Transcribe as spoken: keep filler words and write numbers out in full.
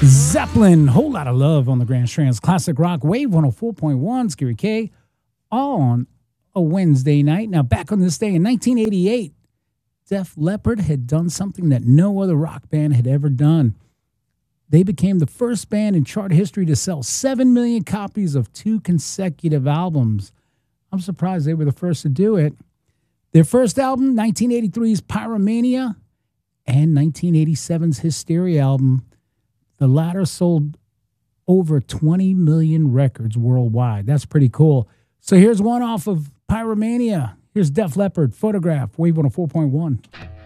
Zeppelin, whole lot of love on the Grand Strands Classic Rock Wave one oh four point one, Scary K, on a Wednesday night. Now, back on this day in nineteen eighty-eight, Def Leppard had done something that no other rock band had ever done. They became the first band in chart history to sell seven million copies of two consecutive albums. I'm surprised they were the first to do it. Their first album, nineteen eighty-three's Pyromania, and nineteen eighty-seven's Hysteria album, the latter sold over twenty million records worldwide. That's pretty cool. So here's one off of Pyromania. Here's Def Leppard, Photograph, Wave one oh four point one.